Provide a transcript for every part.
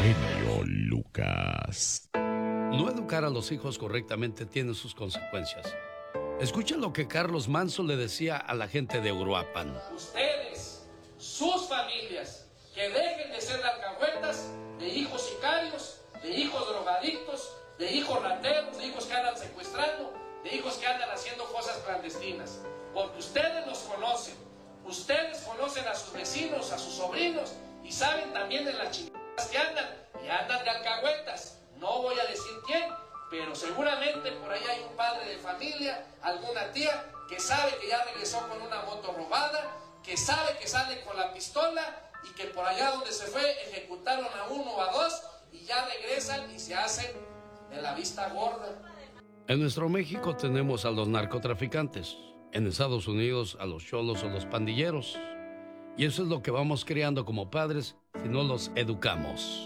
genio Lucas. No educar a los hijos correctamente tiene sus consecuencias. Escuchen lo que Carlos Manso le decía a la gente de Uruapan. Ustedes, sus familias, que dejen de ser alcahuetas de hijos sicarios, de hijos drogadictos, de hijos rateros, de hijos que andan secuestrando, de hijos que andan haciendo cosas clandestinas. Porque ustedes los conocen. Ustedes conocen a sus vecinos, a sus sobrinos, y saben también de las chingadas que andan, y andan de alcahuetas. No voy a decir quién, pero seguramente por ahí hay un padre de familia, alguna tía, que sabe que ya regresó con una moto robada, que sabe que sale con la pistola, y que por allá donde se fue ejecutaron a uno o a dos, y ya regresan y se hacen de la vista gorda. En nuestro México tenemos a los narcotraficantes. En Estados Unidos a los cholos o los pandilleros. Y eso es lo que vamos creando como padres si no los educamos.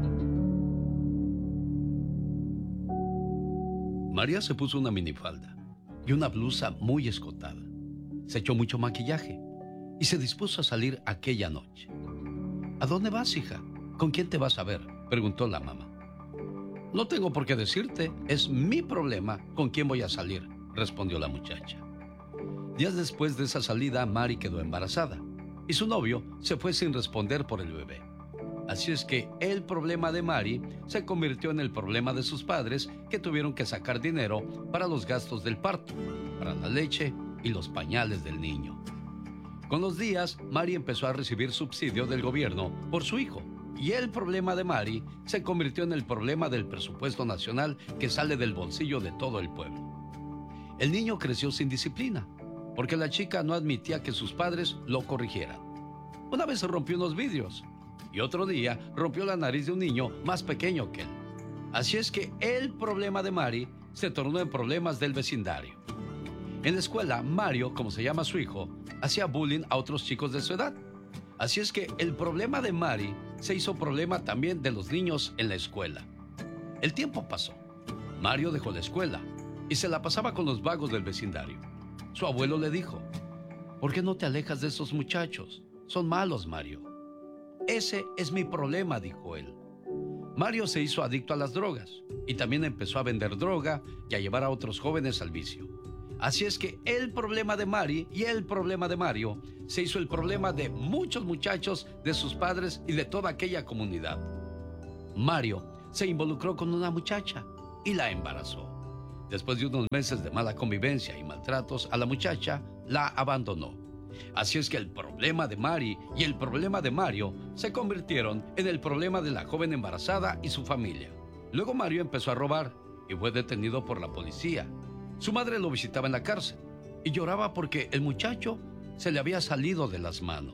María se puso una minifalda y una blusa muy escotada. Se echó mucho maquillaje y se dispuso a salir aquella noche. ¿A dónde vas, hija? ¿Con quién te vas a ver?, preguntó la mamá. No tengo por qué decirte, es mi problema con quién voy a salir, respondió la muchacha. Días después de esa salida, Mari quedó embarazada y su novio se fue sin responder por el bebé. Así es que el problema de Mari se convirtió en el problema de sus padres, que tuvieron que sacar dinero para los gastos del parto, para la leche y los pañales del niño. Con los días, Mari empezó a recibir subsidio del gobierno por su hijo, y el problema de Mari se convirtió en el problema del presupuesto nacional que sale del bolsillo de todo el pueblo. El niño creció sin disciplina, porque la chica no admitía que sus padres lo corrigieran. Una vez rompió unos vidrios y otro día rompió la nariz de un niño más pequeño que él. Así es que el problema de Mari se tornó en problemas del vecindario. En la escuela, Mario, como se llama su hijo, hacía bullying a otros chicos de su edad. Así es que el problema de Mari se hizo problema también de los niños en la escuela. El tiempo pasó. Mario dejó la escuela y se la pasaba con los vagos del vecindario. Su abuelo le dijo: ¿por qué no te alejas de esos muchachos? Son malos, Mario. Ese es mi problema, dijo él. Mario se hizo adicto a las drogas y también empezó a vender droga y a llevar a otros jóvenes al vicio. Así es que el problema de Mari y el problema de Mario se hizo el problema de muchos muchachos, de sus padres y de toda aquella comunidad. Mario se involucró con una muchacha y la embarazó. Después de unos meses de mala convivencia y maltratos a la muchacha, la abandonó. Así es que el problema de Mari y el problema de Mario se convirtieron en el problema de la joven embarazada y su familia. Luego Mario empezó a robar y fue detenido por la policía. Su madre lo visitaba en la cárcel y lloraba porque el muchacho se le había salido de las manos.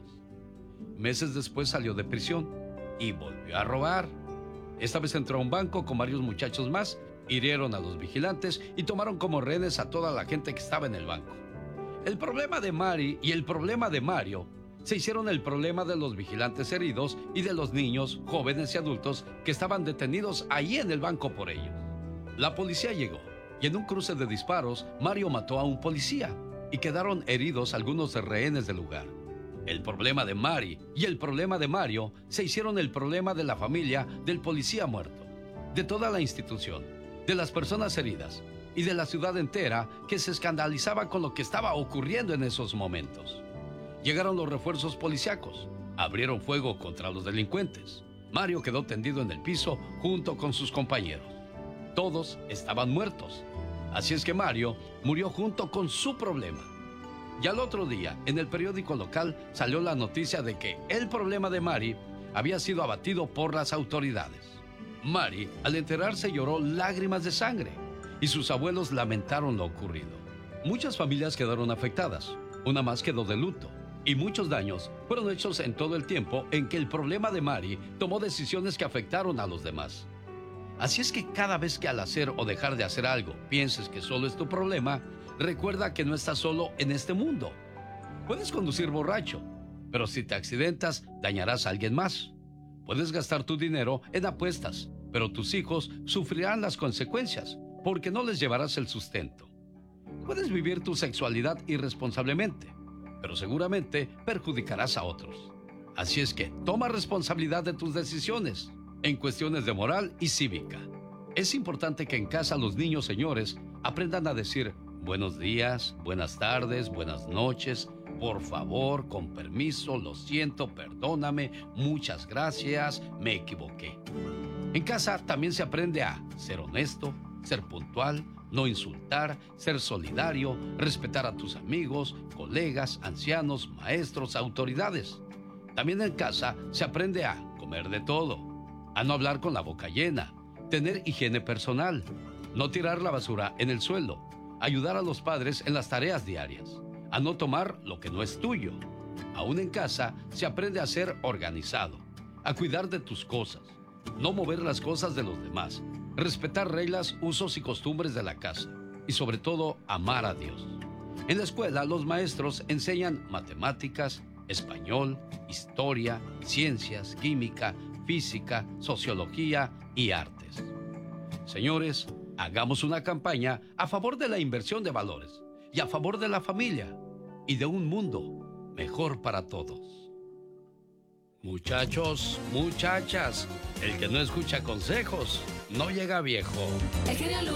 Meses después salió de prisión y volvió a robar. Esta vez entró a un banco con varios muchachos más, hirieron a los vigilantes y tomaron como rehenes a toda la gente que estaba en el banco. El problema de Mari y el problema de Mario se hicieron el problema de los vigilantes heridos y de los niños, jóvenes y adultos que estaban detenidos ahí en el banco por ellos. La policía llegó y en un cruce de disparos, Mario mató a un policía y quedaron heridos algunos rehenes del lugar. El problema de Mari y el problema de Mario se hicieron el problema de la familia del policía muerto, de toda la institución, de las personas heridas y de la ciudad entera que se escandalizaba con lo que estaba ocurriendo en esos momentos. Llegaron los refuerzos policíacos, abrieron fuego contra los delincuentes. Mario quedó tendido en el piso junto con sus compañeros. Todos estaban muertos. Así es que Mario murió junto con su problema. Y al otro día, en el periódico local, salió la noticia de que el problema de Mari había sido abatido por las autoridades. Mari, al enterarse, lloró lágrimas de sangre y sus abuelos lamentaron lo ocurrido. Muchas familias quedaron afectadas, una más quedó de luto y muchos daños fueron hechos en todo el tiempo en que el problema de Mari tomó decisiones que afectaron a los demás. Así es que cada vez que al hacer o dejar de hacer algo pienses que solo es tu problema, recuerda que no estás solo en este mundo. Puedes conducir borracho, pero si te accidentas, dañarás a alguien más. Puedes gastar tu dinero en apuestas, pero tus hijos sufrirán las consecuencias porque no les llevarás el sustento. Puedes vivir tu sexualidad irresponsablemente, pero seguramente perjudicarás a otros. Así es que toma responsabilidad de tus decisiones. en cuestiones de moral y cívica. Es importante que en casa los niños, señores, aprendan a decir buenos días, buenas tardes, buenas noches, por favor, con permiso, lo siento, perdóname, muchas gracias, me equivoqué. En casa también se aprende a ser honesto, ser puntual, no insultar, ser solidario, respetar a tus amigos, colegas, ancianos, maestros, autoridades. También en casa se aprende a comer de todo, a no hablar con la boca llena, tener higiene personal, no tirar la basura en el suelo, ayudar a los padres en las tareas diarias, a no tomar lo que no es tuyo. Aún en casa se aprende a ser organizado, a cuidar de tus cosas, no mover las cosas de los demás, respetar reglas, usos y costumbres de la casa y sobre todo amar a Dios. En la escuela los maestros enseñan matemáticas, español, historia, ciencias, química, física, sociología y artes. Señores, hagamos una campaña a favor de la inversión de valores y a favor de la familia y de un mundo mejor para todos. Muchachos, muchachas, el que no escucha consejos no llega a viejo.